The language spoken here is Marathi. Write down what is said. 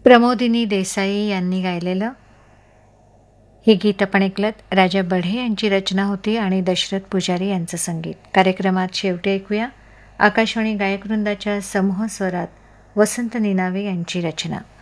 प्रमोदिनी देसाई यांनी गायलेलं हे गीत आपण ऐकलत. राजा बढे यांची रचना होती आणि दशरथ पुजारी यांचं संगीत. कार्यक्रमात शेवटी ऐकूया आकाशवाणी गायकवृंदाच्या समूह स्वरात वसंत निनावे यांची रचना.